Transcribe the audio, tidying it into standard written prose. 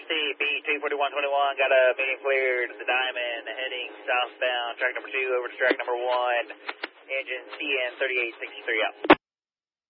B24121, got a medium cleared at the Diamond, heading southbound, track number 2 over to track number 1, engine CN3863 out.